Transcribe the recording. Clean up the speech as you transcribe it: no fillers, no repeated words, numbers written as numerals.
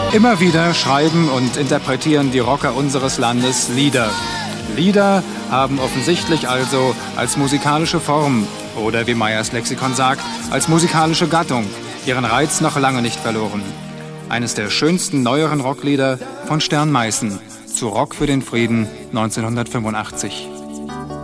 Immer wieder schreiben und interpretieren die Rocker unseres Landes Lieder. Lieder haben offensichtlich also als musikalische Form oder wie Meyers Lexikon sagt, als musikalische Gattung ihren Reiz noch lange nicht verloren. Eines der schönsten neueren Rocklieder von Stern Meißen zu Rock für den Frieden 1985.